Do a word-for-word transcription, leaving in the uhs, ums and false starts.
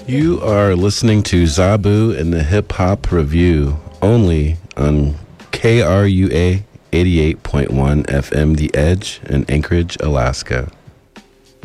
You are listening to Zabu and the Hip Hop Review, only on K R U A eighty-eight point one F M The Edge in Anchorage, Alaska.